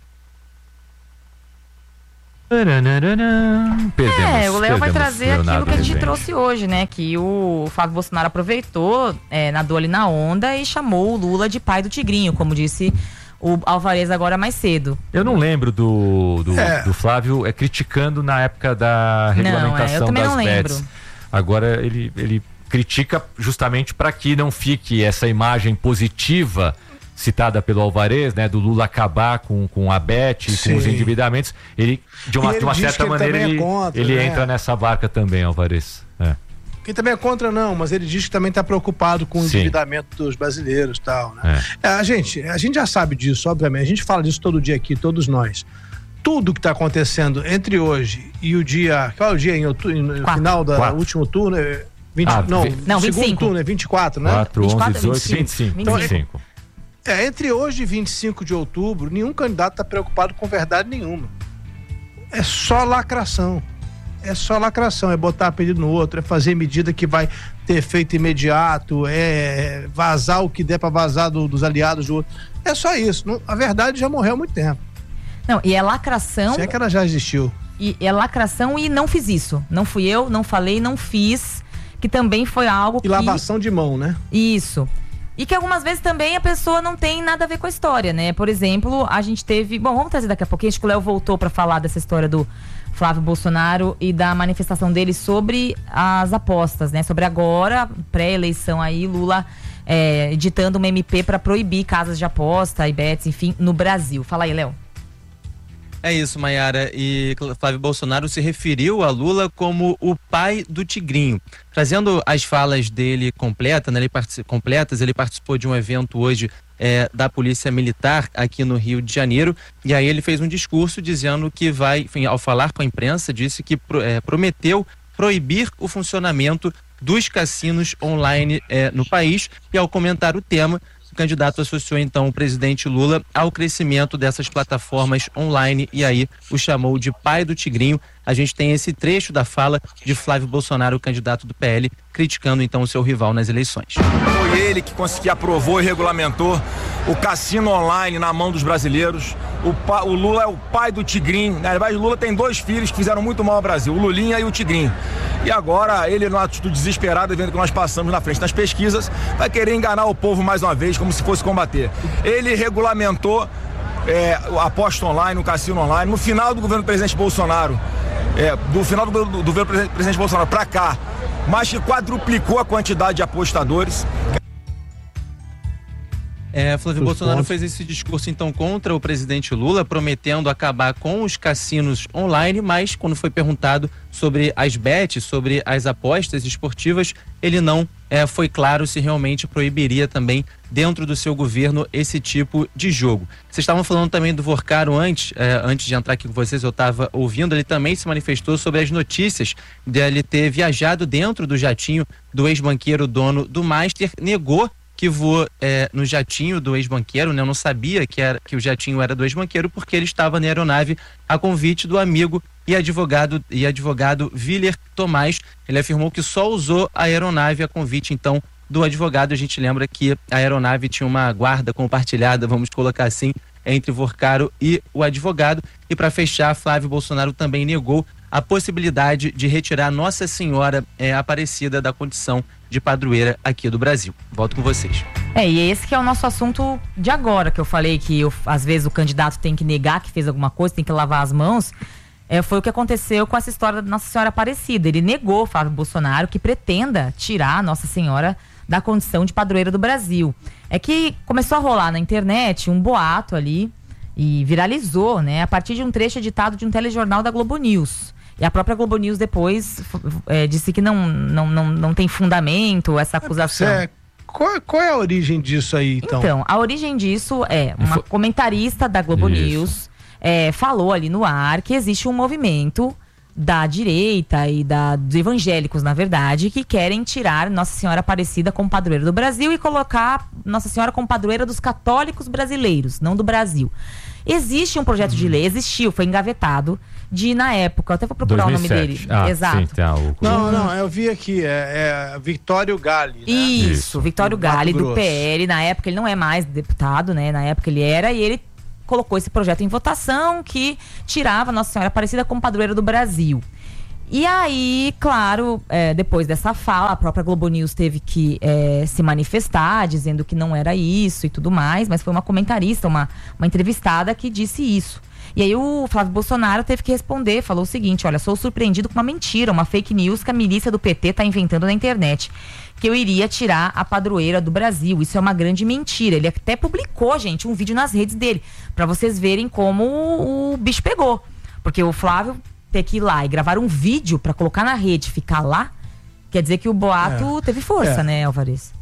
É, o Léo vai trazer aquilo que a gente trouxe hoje, né? Que o Flávio Bolsonaro aproveitou, é, nadou ali na onda e chamou o Lula de pai do Tigrinho, como disse o Alvarez agora mais cedo. Eu não lembro do, do, é. do Flávio é, criticando na época da regulamentação não, é, eu das bets. Agora ele, ele critica justamente para que não fique essa imagem positiva citada pelo Alvarez, né, do Lula acabar com, com a bet, com os endividamentos. Ele, de uma, de uma certa maneira, ele, é contra, ele né? entra nessa barca também, Alvarez. É. Quem também é contra, não, mas ele diz que também está preocupado com o Sim. endividamento dos brasileiros e tal, né? É. É, a, gente, a gente já sabe disso, obviamente, a gente fala disso todo dia aqui, todos nós. Tudo que está acontecendo entre hoje e o dia, qual é o dia em outubro, no final do último turno? vinte, ah, não, não, segundo vinte e cinco. Turno é vinte e quatro, né? quatro, onze, dezoito, vinte e cinco. Então, vinte e cinco. É, entre hoje e vinte e cinco de outubro, nenhum candidato está preocupado com verdade nenhuma. É só lacração. É só lacração, é botar pedido no outro, é fazer medida que vai ter efeito imediato, é vazar o que der para vazar do, dos aliados do outro. É só isso. Não, a verdade já morreu há muito tempo. Não, e é lacração. Se é que ela já existiu. E é lacração e não fiz isso. Não fui eu, não falei, não fiz. Que também foi algo e que... E lavação de mão, né? Isso. E que algumas vezes também a pessoa não tem nada a ver com a história, né? Por exemplo, a gente teve... Bom, vamos trazer daqui a pouquinho. Acho que o Léo voltou para falar dessa história do Flávio Bolsonaro e da manifestação dele sobre as apostas, né? Sobre agora, pré-eleição aí, Lula é, editando uma M P para proibir casas de aposta e bets, enfim, no Brasil. Fala aí, Léo. É isso, Maiara. E Flávio Bolsonaro se referiu a Lula como o pai do Tigrinho. Trazendo as falas dele completa, né, ele particip, completas, ele participou de um evento hoje é, da Polícia Militar aqui no Rio de Janeiro. E aí ele fez um discurso dizendo que vai, enfim, ao falar com a imprensa, disse que é, prometeu proibir o funcionamento dos cassinos online é, no país. E ao comentar o tema, o candidato associou então o presidente Lula ao crescimento dessas plataformas online e aí o chamou de pai do Tigrinho. A gente tem esse trecho da fala de Flávio Bolsonaro, o candidato do P L, criticando então o seu rival nas eleições. Foi ele que conseguiu, aprovou e regulamentou o cassino online na mão dos brasileiros. O, pa, o Lula é o pai do Tigrinho. Na verdade, o Lula tem dois filhos que fizeram muito mal ao Brasil, o Lulinha e o Tigrinho. E agora, ele, numa atitude desesperada, vendo que nós passamos na frente das pesquisas, vai querer enganar o povo mais uma vez, como se fosse combater. Ele regulamentou é, a aposta online, o cassino online, no final do governo do presidente Bolsonaro. É, do final do, do, do governo do presidente Bolsonaro para cá, mais que quadruplicou a quantidade de apostadores. É, Flávio Bolsonaro fez esse discurso então contra o presidente Lula, prometendo acabar com os cassinos online, mas quando foi perguntado sobre as bets, sobre as apostas esportivas, ele não é, foi claro se realmente proibiria também dentro do seu governo esse tipo de jogo. Vocês estavam falando também do Vorcaro antes, é, antes de entrar aqui com vocês, eu estava ouvindo, ele também se manifestou sobre as notícias dele ter viajado dentro do jatinho do ex-banqueiro dono do Master, negou que voou é, no jatinho do ex-banqueiro, né? Eu não sabia que, era, que o jatinho era do ex-banqueiro porque ele estava na aeronave a convite do amigo e advogado, e advogado Willer Tomás. Ele afirmou que só usou a aeronave a convite, então, do advogado. A gente lembra que a aeronave tinha uma guarda compartilhada, vamos colocar assim, entre Vorcaro e o advogado. E para fechar, Flávio Bolsonaro também negou a possibilidade de retirar Nossa Senhora é, Aparecida da condição de padroeira aqui do Brasil. Volto com vocês. É, e esse que é o nosso assunto de agora, que eu falei que eu, às vezes o candidato tem que negar que fez alguma coisa, tem que lavar as mãos. É, foi o que aconteceu com essa história da Nossa Senhora Aparecida. Ele negou, Flávio Bolsonaro, que pretenda tirar Nossa Senhora da condição de padroeira do Brasil. É que começou a rolar na internet um boato ali e viralizou, né, a partir de um trecho editado de um telejornal da Globo News. E a própria Globo News depois é, disse que não, não, não, não tem fundamento essa acusação. É, qual, qual é a origem disso aí, então? Então, a origem disso é uma comentarista da Globo Isso. News é, falou ali no ar que existe um movimento da direita e da, dos evangélicos, na verdade, que querem tirar Nossa Senhora Aparecida como padroeira do Brasil e colocar Nossa Senhora como padroeira dos católicos brasileiros, não do Brasil. Existe um projeto hum. de lei, existiu, foi engavetado, de, na época, eu até vou procurar dois mil e sete. O nome dele. Ah, Exato. Sim, tá, o... Não, não, eu vi aqui, é, é Victório Galli, né? Isso, Isso. Victório do Galli, Mato do P L, na época ele não é mais deputado, né? Na época ele era, e ele colocou esse projeto em votação que tirava Nossa Senhora Aparecida como padroeira do Brasil. E aí, claro, é, depois dessa fala, a própria Globo News teve que é, se manifestar, dizendo que não era isso e tudo mais, mas foi uma comentarista, uma, uma entrevistada que disse isso. E aí o Flávio Bolsonaro teve que responder, falou o seguinte: olha, sou surpreendido com uma mentira, uma fake news que a milícia do P T está inventando na internet, que eu iria tirar a padroeira do Brasil. Isso é uma grande mentira. Ele até publicou, gente, um vídeo nas redes dele, para vocês verem como o, o bicho pegou. Porque o Flávio ter que ir lá e gravar um vídeo para colocar na rede, ficar lá, quer dizer que o boato é. teve força, é. né, Alvarez?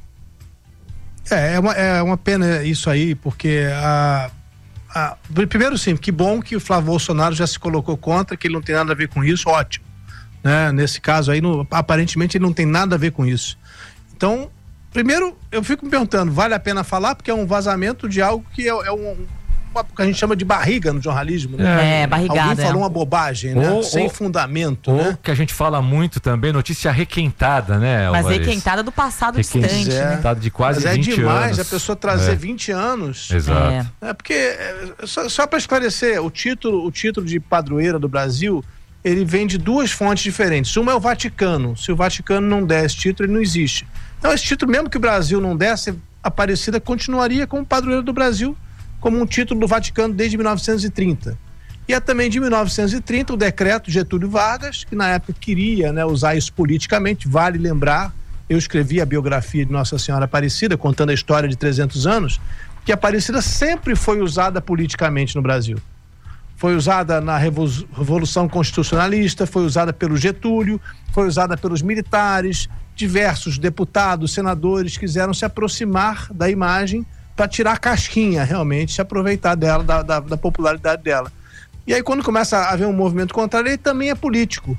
É, é uma, é uma pena isso aí, porque a, a, primeiro sim, que bom que o Flávio Bolsonaro já se colocou contra, que ele não tem nada a ver com isso, ótimo, né? Nesse caso aí, no, aparentemente ele não tem nada a ver com isso. Então, primeiro, eu fico me perguntando, vale a pena falar? Porque é um vazamento de algo que é, é um... o que a gente chama de barriga no jornalismo, né? É, barrigada. Alguém falou uma bobagem, né? Ou, Sem ou, fundamento, ou né? que a gente fala muito também, notícia requentada, né, Mas Alvarez? requentada do passado Requent... distante, é. né? Requentada de quase Mas vinte é demais anos. a pessoa trazer é. vinte anos. Exato. É, é porque, é, só, só para esclarecer, o título, o título de padroeira do Brasil, ele vem de duas fontes diferentes. Uma é o Vaticano. Se o Vaticano não der esse título, ele não existe. Então, esse título, mesmo que o Brasil não desse, a Aparecida continuaria como padroeira do Brasil, como um título do Vaticano desde mil novecentos e trinta. E é também de mil novecentos e trinta o decreto Getúlio Vargas, que na época queria, né, usar isso politicamente. Vale lembrar, eu escrevi a biografia de Nossa Senhora Aparecida, contando a história de trezentos anos, que a Aparecida sempre foi usada politicamente no Brasil. Foi usada na Revolução Constitucionalista, foi usada pelo Getúlio, foi usada pelos militares, diversos deputados, senadores quiseram se aproximar da imagem para tirar a casquinha, realmente, se aproveitar dela, da, da, da popularidade dela. E aí, quando começa a haver um movimento contrário, ele também é político.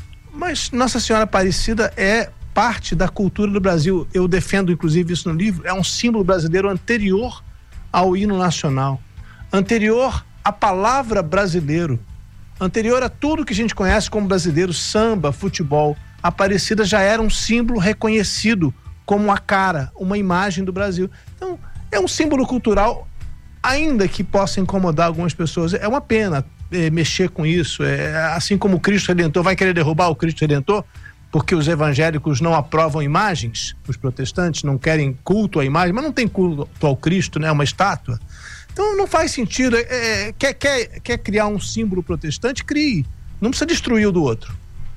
Mas Nossa Senhora Aparecida é parte da cultura do Brasil. Eu defendo, inclusive, isso no livro. É um símbolo brasileiro anterior ao hino nacional, anterior à palavra brasileiro, anterior a tudo que a gente conhece como brasileiro, samba, futebol. A Aparecida já era um símbolo reconhecido como a cara, uma imagem do Brasil. Então, é um símbolo cultural, ainda que possa incomodar algumas pessoas. É uma pena é, mexer com isso. É, assim como o Cristo Redentor vai querer derrubar o Cristo Redentor, porque os evangélicos não aprovam imagens, os protestantes não querem culto à imagem, mas não tem culto ao Cristo, né? Uma estátua. Então não faz sentido. É, quer, quer, quer criar um símbolo protestante? Crie. Não precisa destruir o do outro.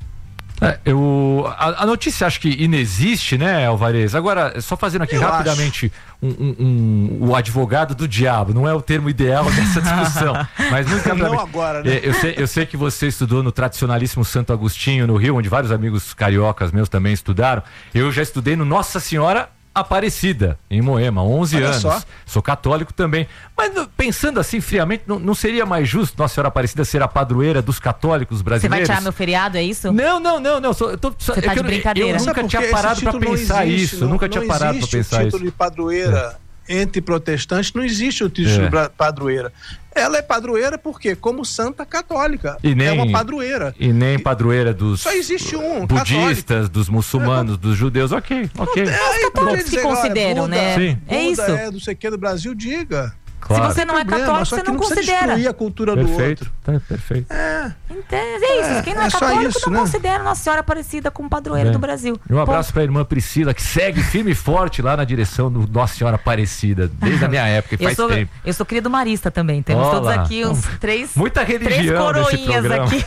É, eu, a, a notícia acho que inexiste, né, Alvarez? Agora, só fazendo aqui eu rapidamente um, um, um, o advogado do diabo, não é o termo ideal dessa discussão, mas muito não agora, né? eu, sei, eu sei que você estudou no tradicionalíssimo Santo Agostinho, no Rio, onde vários amigos cariocas meus também estudaram. Eu já estudei no Nossa Senhora Aparecida, em Moema, onze Olha anos. Só. Sou católico também. Mas pensando assim friamente, não, não seria mais justo Nossa Senhora Aparecida ser a padroeira dos católicos brasileiros? Você vai tirar meu feriado, é isso? Não, não, não, não. Sou, eu tô, Você tá é de eu, brincadeira. Eu nunca tinha parado para pensar existe, isso. Não, nunca não tinha parado para pensar isso. O título isso. de padroeira é. entre protestantes, não existe o título É. de padroeira. Ela é padroeira porque, como santa católica, E nem, é uma padroeira. E nem padroeira dos Só existe um, budistas, católico. dos muçulmanos, dos judeus. Ok, ok. É, Os católicos dizer, que consideram, olha, né? Sim. Buda É isso. é do sei que do Brasil, diga. Claro. Se você não é Problema, católico, só você que não, não precisa considera. destruir a cultura Perfeito, do outro. tá, perfeito. É. Entende? É isso. É, Quem não é, é só católico isso, não né? considera Nossa Senhora Aparecida como padroeira É. do Brasil. E um abraço para a irmã Priscila, que segue firme e forte lá na direção do Nossa Senhora Aparecida, desde a minha época, e Eu faz sou, tempo. eu sou cria do Marista também. Temos Olá. todos aqui uns três, Muita três religião nesse coroinhas programa. aqui.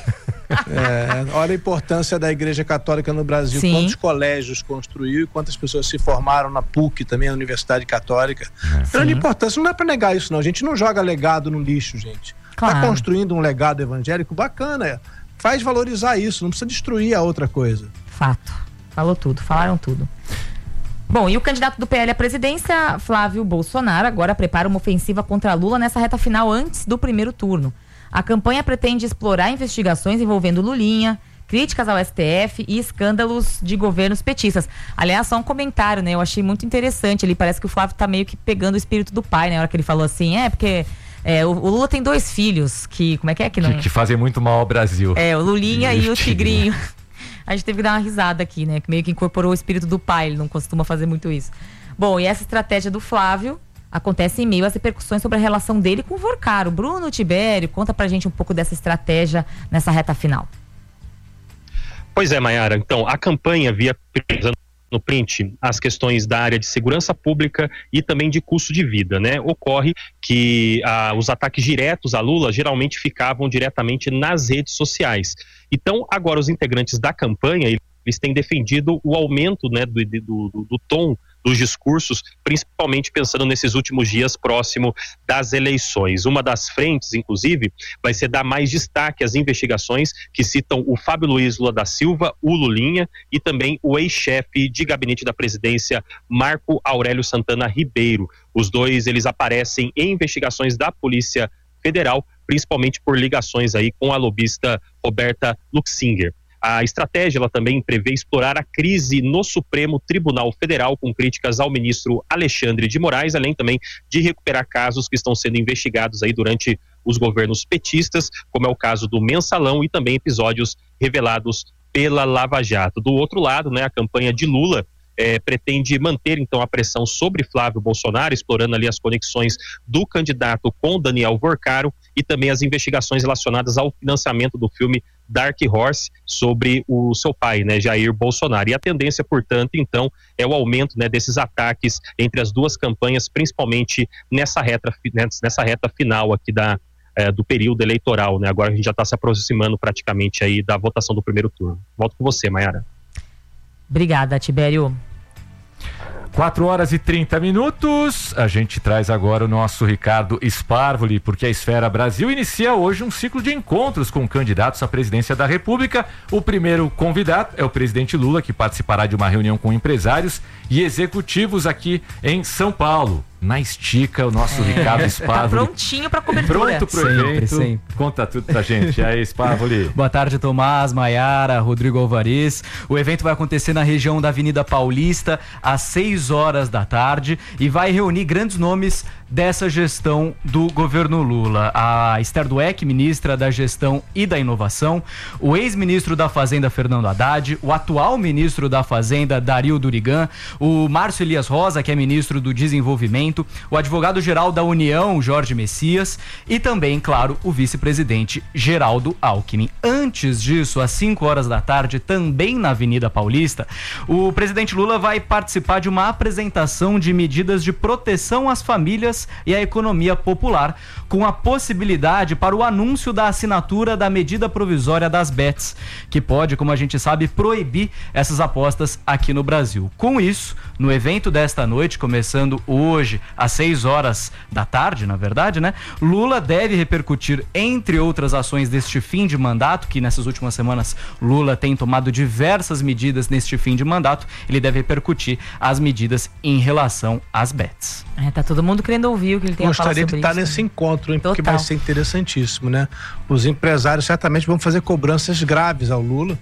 É, olha a importância da Igreja Católica no Brasil. Sim. Quantos colégios construiu e quantas pessoas se formaram na P U C, também a Universidade Católica. Grande importância. Não dá para negar isso, não. A gente não joga legado no lixo, gente. Claro. Está construindo um legado evangélico bacana. faz valorizar isso, não precisa destruir a outra coisa. Fato. Falou tudo, falaram tudo. Bom, e o candidato do P L à presidência, Flávio Bolsonaro, agora prepara uma ofensiva contra Lula nessa reta final antes do primeiro turno. A campanha pretende explorar investigações envolvendo Lulinha, críticas ao S T F e escândalos de governos petistas. Aliás, só um comentário, né? Eu achei muito interessante. Ele parece que o Flávio tá meio que pegando o espírito do pai, né? Na hora que ele falou assim, é porque é, o, o Lula tem dois filhos que, como é que é? Que, não... que, que fazem muito mal ao Brasil. É, o Lulinha e, e o Tigrinho. Tigrinho. A gente teve que dar uma risada aqui, né? Que meio que incorporou o espírito do pai, ele não costuma fazer muito isso. Bom, e essa estratégia do Flávio acontece em meio às repercussões sobre a relação dele com o Vorcaro. Bruno Tibério, conta pra gente um pouco dessa estratégia nessa reta final. Pois é, Mayara. Então, a campanha via no print as questões da área de segurança pública e também de custo de vida, né? Ocorre que ah, os ataques diretos a Lula geralmente ficavam diretamente nas redes sociais. Então, agora os integrantes da campanha, eles têm defendido o aumento, né, do, do, do, do tom dos discursos, principalmente pensando nesses últimos dias próximo das eleições. Uma das frentes, inclusive, vai ser dar mais destaque às investigações que citam o Fábio Luiz Lula da Silva, o Lulinha, e também o ex-chefe de gabinete da presidência, Marco Aurélio Santana Ribeiro. Os dois, eles aparecem em investigações da Polícia Federal, principalmente por ligações aí com a lobista Roberta Luxinger. A estratégia, ela também prevê explorar a crise no Supremo Tribunal Federal, com críticas ao ministro Alexandre de Moraes, além também de recuperar casos que estão sendo investigados aí durante os governos petistas, como é o caso do Mensalão e também episódios revelados pela Lava Jato. Do outro lado, né, a campanha de Lula É, pretende manter então a pressão sobre Flávio Bolsonaro, explorando ali as conexões do candidato com Daniel Vorcaro e também as investigações relacionadas ao financiamento do filme Dark Horse sobre o seu pai, né, Jair Bolsonaro. E a tendência, portanto, então, é o aumento, né, desses ataques entre as duas campanhas, principalmente nessa reta, nessa reta final aqui da, é, do período eleitoral, né? Agora a gente já está se aproximando praticamente aí da votação do primeiro turno. Volto com você, Mayara. Obrigada, Tibério. quatro horas e trinta minutos, a gente traz agora o nosso Ricardo Sparvoli, porque a Esfera Brasil inicia hoje um ciclo de encontros com candidatos à presidência da República. O primeiro convidado é o presidente Lula, que participará de uma reunião com empresários e executivos aqui em São Paulo. Na estica, o nosso é. Ricardo Sparvoli. Tá prontinho pra cobertura. Pronto pro sempre, evento. sempre. Conta tudo pra gente. E aí, Sparvoli. Boa tarde, Tomás, Maiara, Rodrigo Alvarez. O evento vai acontecer na região da Avenida Paulista às seis horas da tarde e vai reunir grandes nomes dessa gestão do governo Lula. A Esther Dweck, ministra da Gestão e da Inovação, o ex-ministro da Fazenda, Fernando Haddad, o atual ministro da Fazenda, Dario Durigan, o Márcio Elias Rosa, que é ministro do Desenvolvimento, o advogado-geral da União, Jorge Messias, e também, claro, o vice-presidente Geraldo Alckmin. Antes disso, às cinco horas da tarde, também na Avenida Paulista, o presidente Lula vai participar de uma apresentação de medidas de proteção às famílias e à economia popular, com a possibilidade para o anúncio da assinatura da medida provisória das bets, que pode, como a gente sabe, proibir essas apostas aqui no Brasil. Com isso, no evento desta noite, começando hoje às seis horas da tarde, na verdade, né? Lula deve repercutir, entre outras ações deste fim de mandato, que nessas últimas semanas Lula tem tomado diversas medidas neste fim de mandato, ele deve repercutir as medidas em relação às bets. É, tá todo mundo querendo ouvir o que ele tem a falar sobre isso. Gostaria de estar nesse encontro, hein, porque vai ser interessantíssimo, né? Os empresários certamente vão fazer cobranças graves ao Lula.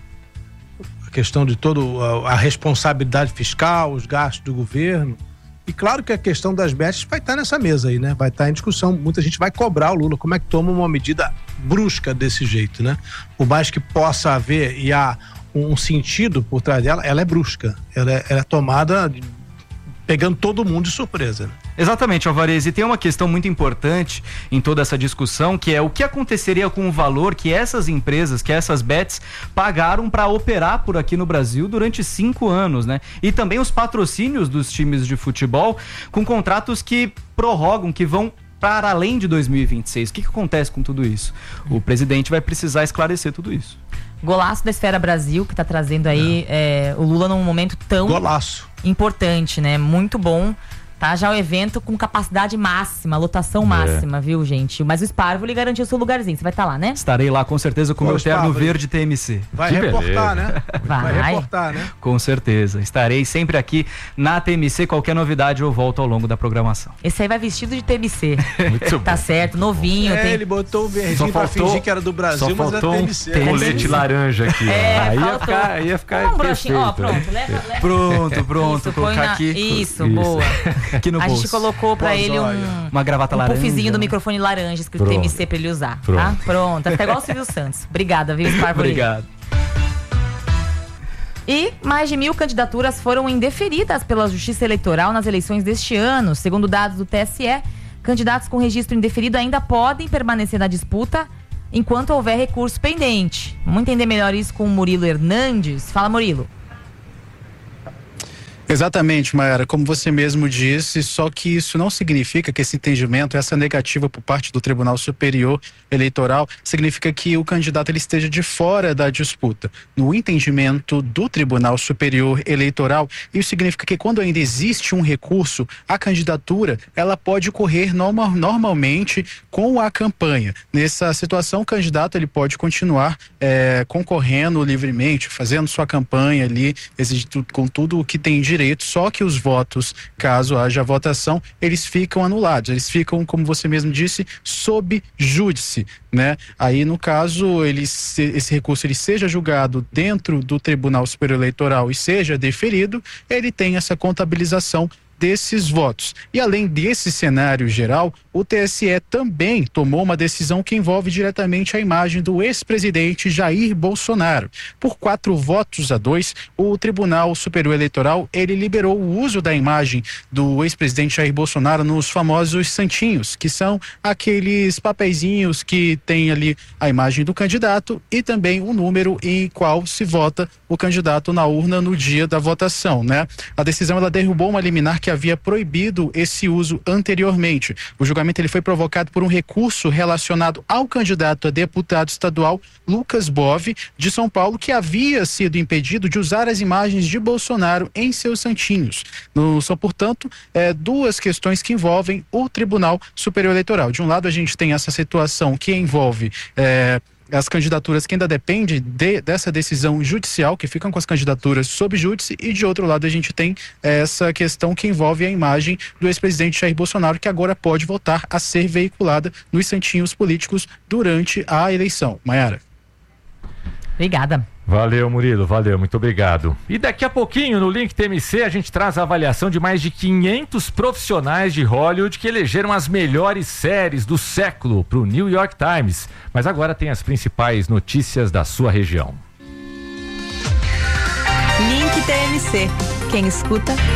A questão de toda a responsabilidade fiscal, os gastos do governo. E claro que a questão das bets vai estar nessa mesa aí, né? Vai estar em discussão. Muita gente vai cobrar o Lula. Como é que toma uma medida brusca desse jeito, né? Por mais que possa haver e há um sentido por trás dela, ela é brusca. Ela é, ela é tomada pegando todo mundo de surpresa, né? Exatamente, Alvarez, e tem uma questão muito importante em toda essa discussão, que é o que aconteceria com o valor que essas empresas, que essas bets pagaram para operar por aqui no Brasil durante cinco anos, né? E também os patrocínios dos times de futebol com contratos que prorrogam, que vão para além de dois mil e vinte e seis. O que, que acontece com tudo isso? O presidente vai precisar esclarecer tudo isso. Golaço da Esfera Brasil, que tá trazendo aí é, o Lula num momento tão Golaço. importante, né? Muito bom. Tá já o evento com capacidade máxima, lotação máxima, viu, gente? Mas o Sparvo lhe garantiu seu lugarzinho. Você vai estar lá, né? Estarei lá com certeza com o meu terno verde T M C. Vai Que reportar, beleza. né? Vai. Vai reportar, né? Com certeza. Estarei sempre aqui na T M C. Qualquer novidade eu volto ao longo da programação. Esse aí vai vestido de T M C. Muito Tá certo, novinho. É, tem... ele botou o verdinho pra fingir que era do Brasil, mas é T M C. Um colete laranja aqui. É, aí, ia faltou. ficar, aí ia ficar Um broxinho, ó, perfeito. pronto, leva, leva. Pronto, pronto. Isso, colocar põe na- aqui. Isso, boa. Aqui no A bolso. gente colocou pra Boa ele um, zóia. Uma gravata um laranja. puffzinho do microfone laranja escrito Pronto. T M C pra ele usar, tá? Pronto. Pronto, vai ficar igual o Silvio Santos. Obrigada, viu, Sparvo? Obrigado. E mais de mil candidaturas foram indeferidas pela Justiça Eleitoral nas eleições deste ano. Segundo dados do T S E, candidatos com registro indeferido ainda podem permanecer na disputa enquanto houver recurso pendente. Vamos entender melhor isso com o Murilo Hernandes. Fala, Murilo. Exatamente, Mayara, como você mesmo disse, só que isso não significa que esse entendimento, essa negativa por parte do Tribunal Superior Eleitoral, significa que o candidato ele esteja de fora da disputa. No entendimento do Tribunal Superior Eleitoral, isso significa que quando ainda existe um recurso, a candidatura ela pode correr norma, normalmente com a campanha. Nessa situação, o candidato ele pode continuar é, concorrendo livremente, fazendo sua campanha ali, exigindo, com tudo o que tem direito. Só que os votos, caso haja votação, eles ficam anulados, eles ficam, como você mesmo disse, sob júdice, né? Aí, no caso, ele, esse recurso ele seja julgado dentro do Tribunal Superior Eleitoral e seja deferido, ele tem essa contabilização desses votos. E além desse cenário geral, o T S E também tomou uma decisão que envolve diretamente a imagem do ex-presidente Jair Bolsonaro. Por quatro votos a dois, o Tribunal Superior Eleitoral ele liberou o uso da imagem do ex-presidente Jair Bolsonaro nos famosos santinhos, que são aqueles papeizinhos que tem ali a imagem do candidato e também o número em qual se vota o candidato na urna no dia da votação, né? A decisão ela derrubou uma liminar que havia proibido esse uso anteriormente. O julgamento ele foi provocado por um recurso relacionado ao candidato a deputado estadual Lucas Bove, de São Paulo, que havia sido impedido de usar as imagens de Bolsonaro em seus santinhos. No, são, portanto, é, duas questões que envolvem o Tribunal Superior Eleitoral. De um lado, a gente tem essa situação que envolve é, as candidaturas que ainda dependem de, dessa decisão judicial, que ficam com as candidaturas sob júdice, e de outro lado a gente tem essa questão que envolve a imagem do ex-presidente Jair Bolsonaro, que agora pode voltar a ser veiculada nos santinhos políticos durante a eleição. Mayara. Obrigada. Valeu, Murilo, valeu, muito obrigado. E daqui a pouquinho, no Link T M C, a gente traz a avaliação de mais de quinhentos profissionais de Hollywood que elegeram as melhores séries do século para o New York Times. Mas agora tem as principais notícias da sua região. Link T M C. Quem escuta,